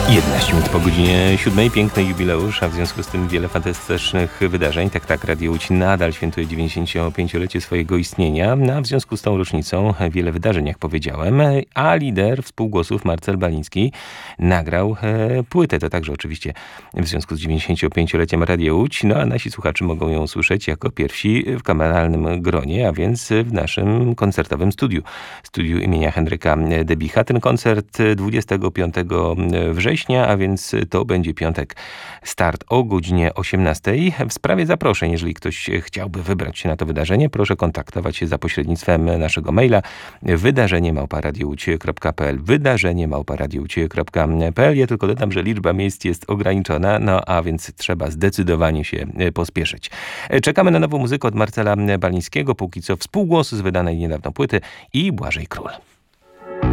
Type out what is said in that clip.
11 minut po godzinie 7. Piękny jubileusz, a w związku z tym wiele fantastycznych wydarzeń. Tak, Radio Łódź nadal świętuje 95-lecie swojego istnienia. A w związku z tą rocznicą wiele wydarzeń, jak powiedziałem. A lider współgłosów Marcel Baliński nagrał płytę. To także oczywiście w związku z 95-leciem Radia Łódź. No a nasi słuchacze mogą ją usłyszeć jako pierwsi w kameralnym gronie, a więc w naszym koncertowym studiu imienia Henryka Debicha. Ten koncert 25 września, a więc to będzie piątek, start o godzinie 18. W sprawie zaproszeń, jeżeli ktoś chciałby wybrać się na to wydarzenie, proszę kontaktować się za pośrednictwem naszego maila wydarzenie@radiołódź.pl wydarzenie@radiołódź.pl. Ja tylko dodam, że liczba miejsc jest ograniczona, no a więc trzeba zdecydowanie się pospieszyć. Czekamy na nową muzykę od Marcela Balińskiego, póki co współgłos z wydanej niedawno płyty i Błażej Król.